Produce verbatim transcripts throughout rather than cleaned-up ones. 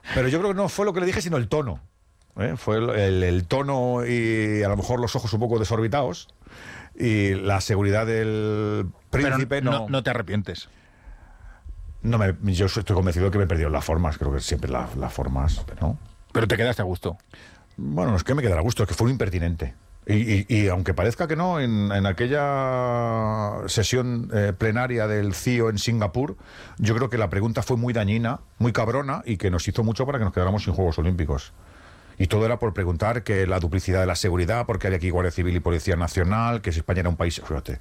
Pero yo creo que no fue lo que le dije, sino el tono. ¿eh? Fue el, el, el tono y a lo mejor los ojos un poco desorbitados y la seguridad del príncipe. Pero no, no, no, no te arrepientes. No me, yo estoy convencido de que me he perdido las formas. Creo que siempre la, las formas, ¿no? Pero te quedaste a gusto. Bueno, no es que me quedara a gusto, es que fue un impertinente. Y, y, y aunque parezca que no, en, en aquella sesión eh, plenaria del C I O en Singapur, yo creo que la pregunta fue muy dañina, muy cabrona, y que nos hizo mucho para que nos quedáramos sin Juegos Olímpicos. Y todo era por preguntar que la duplicidad de la seguridad, porque había aquí Guardia Civil y Policía Nacional, que si España era un país... Fíjate.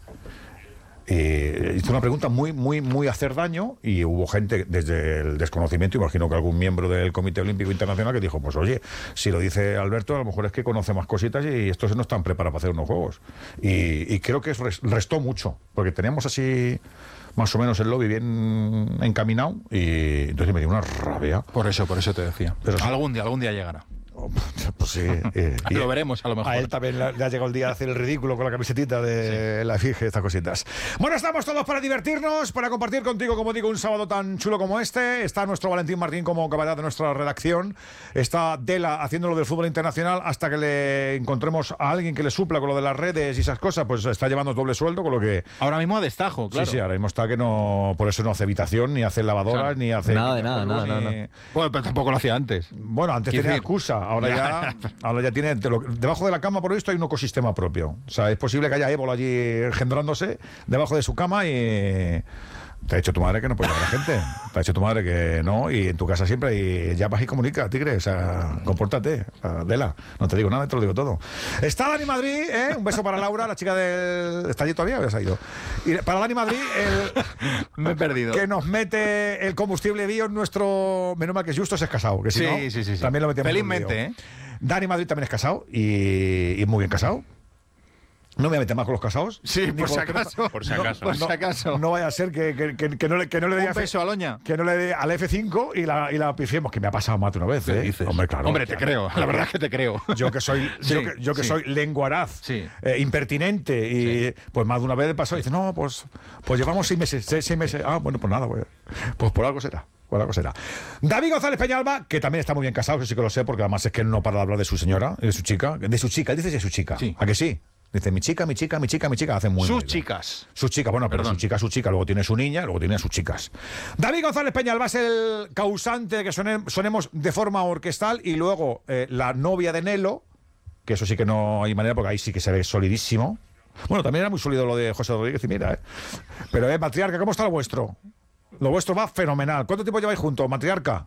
Eh, hizo una pregunta muy, muy, muy a hacer daño, y hubo gente desde el desconocimiento, imagino que algún miembro del Comité Olímpico Internacional, que dijo, pues oye, si lo dice Alberto, a lo mejor es que conoce más cositas y estos no están preparados para hacer unos juegos. Y, y creo que eso restó mucho, porque teníamos así más o menos el lobby bien encaminado, y entonces me dio una rabia. Por eso, por eso te decía. Pero sí. Algún día, algún día llegará. Pues sí, eh, lo veremos a lo mejor. A él también le, le ha llegado el día de hacer el ridículo con la camisetita de sí. la efigie, estas cositas. Bueno, estamos todos para divertirnos, para compartir contigo, como digo, un sábado tan chulo como este. Está nuestro Valentín Martín como camarada de nuestra redacción. Está Dela haciendo lo del fútbol internacional hasta que le encontremos a alguien que le supla con lo de las redes y esas cosas. Pues está llevando doble sueldo, con lo que... Ahora mismo a destajo, claro. Sí, sí, ahora mismo está que no... Por eso no hace habitación, ni hace lavadoras, claro. ni hace... Nada de nada, nada, ni... nada, nada. Bueno, pero tampoco lo hacía antes. Bueno, antes tenía decir? excusa. Ahora ya, ahora ya tiene... Lo, debajo de la cama, por esto, hay un ecosistema propio. O sea, es posible que haya ébola allí engendrándose debajo de su cama y... Te ha dicho tu madre que no puede llevar a la gente. Te ha dicho tu madre que no, y en tu casa siempre hay llamas y comunica, tigre. O sea, compórtate, Adela. No te digo nada, te lo digo todo. Está Dani Madrid, ¿eh? Un beso para Laura, la chica del... ¿Está allí todavía? ¿Habías ido? Y para Dani Madrid, el... me he perdido. Que nos mete el combustible bio en nuestro... Menos mal que Justo se es casado, que si sí, no, sí, sí, sí. también lo metemos. Felizmente, ¿eh? Dani Madrid también es casado y, y muy bien casado. No me voy a meter más con los casados. Sí, por si acaso. Por si acaso. No, por si acaso. No, no vaya a ser que, que, que, que no le, que no le dé un beso a Loña. Que no le dé al F cinco y la, y la pifiemos, que me ha pasado más de una vez. ¿eh? Dices? Hombre, claro. Hombre, te creo. La verdad es que te creo. Yo que soy, sí, yo que, yo que sí. soy lenguaraz, sí. eh, impertinente, y sí. pues más de una vez pasó y dice, no, pues, pues llevamos seis meses, seis, seis meses. Ah, bueno, pues nada, pues, pues por algo será. Por algo será. David González Peñalba, que también está muy bien casado, eso sí que lo sé, porque además es que él no para de hablar de su señora, de su chica, de su chica, él dice de su chica. Sí. ¿A que sí? Dice, mi chica, mi chica, mi chica, mi chica. Hace muy Sus muy chicas. Sus chicas, bueno, pero Perdón. su chica, su chica. Luego tiene su niña, luego tiene sus chicas. David González Peñalba es el causante de que suene, sonemos de forma orquestal. Y luego eh, la novia de Nelo, que eso sí que no hay manera, porque ahí sí que se ve solidísimo. Bueno, también era muy sólido lo de José Rodríguez, y mira, ¿eh? Pero, eh, matriarca, ¿cómo está lo vuestro? Lo vuestro va fenomenal. ¿Cuánto tiempo lleváis juntos, matriarca?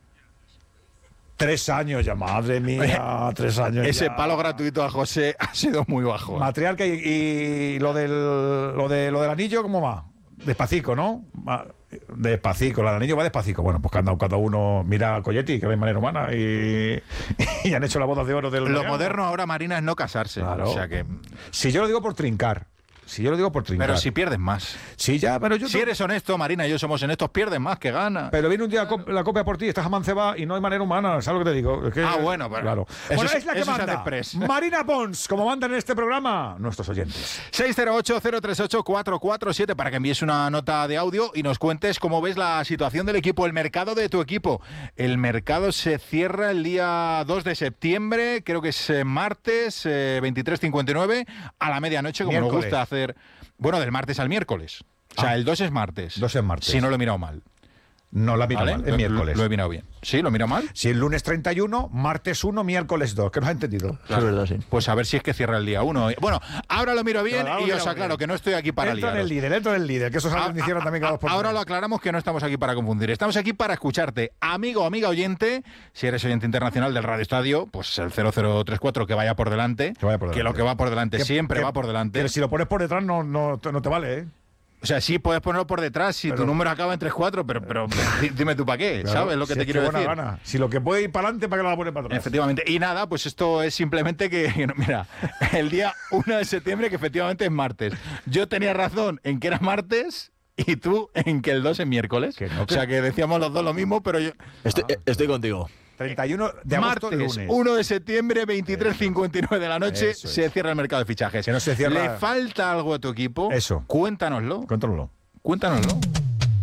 Tres años ya, madre mía, tres años Ese ya. palo gratuito a José ha sido muy bajo. Matriarca, y, y lo del lo de lo del anillo, ¿cómo va? Despacito, ¿no? Va, despacito, el anillo va despacito. Bueno, pues cada, cada uno mira a Colletti, que va de manera humana, y, y han hecho la boda de oro del... Lo Mariano. moderno ahora, Marina, es no casarse. Claro. O sea que... Si yo lo digo por trincar. Si yo lo digo por trincar. Pero si pierdes más. Sí, ya, pero yo... Si eres honesto, Marina y yo somos honestos, pierdes más que ganas. Pero viene un día la copia por ti, estás amancebada y no hay manera humana, ¿sabes lo que te digo? Es que, ah, bueno, pero... Claro. Eso Bueno, es, es la que eso manda. Marina Pons, como mandan en este programa nuestros oyentes. seis cero ocho, cero tres ocho, cuatro cuatro siete para que envíes una nota de audio y nos cuentes cómo ves la situación del equipo, el mercado de tu equipo. El mercado se cierra el día dos de septiembre, creo que es eh, martes, eh, veintitrés cincuenta y nueve, a la medianoche, como Miércoles. nos gusta hacer... Bueno, del martes al miércoles. O sea, Ah. el dos es martes. dos es martes. Si no lo he mirado mal. No la mira ¿Vale? mal, es Lo- miércoles. Lo he mirado bien. ¿Sí? ¿Lo he mirado mal? Si el lunes treinta y uno, martes uno, miércoles dos. ¿Qué nos ha entendido? Claro. Es verdad, sí. Pues a ver si es que cierra el día uno. Bueno, ahora lo miro bien Claro, y mira, os aclaro mira. que no estoy aquí para Entra en liaros. el líder, entra en el líder, que eso es algo A- que hicieron a- también cada dos por Ahora tres. lo aclaramos que no estamos aquí para confundir. Estamos aquí para escucharte. Amigo o amiga oyente, si eres oyente internacional del Radio Estadio, pues el cero cero tres cuatro que vaya por delante. Que vaya por Que delante. lo que va por delante Que- siempre que- va por delante. Pero si lo pones por detrás no, no, no te vale, ¿eh? O sea, sí puedes ponerlo por detrás si Pero- tu número acaba en tres cuatro, pero, pero di- dime tú para qué, Claro, ¿sabes lo que si te es quiero buena decir? gana. Si lo que puede ir para adelante, ¿para qué lo va a poner para atrás? Efectivamente. Y nada, pues esto es simplemente que, mira, el día uno de septiembre, que efectivamente es martes. Yo tenía razón en que era martes y tú en que el dos es miércoles. Que no, o sea, que decíamos los dos lo mismo, pero yo... Estoy, eh, estoy contigo. treinta y uno de agosto, Martes, lunes. uno de septiembre, veintitrés cincuenta y nueve de la noche, Eso es. se cierra el mercado de fichajes. Que no se cierra- ¿Le falta algo a tu equipo? Eso. Cuéntanoslo. Cuéntanoslo. Cuéntanoslo.